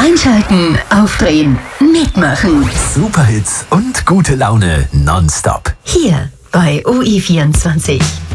Einschalten, aufdrehen, mitmachen. Superhits und gute Laune nonstop. Hier bei OE24.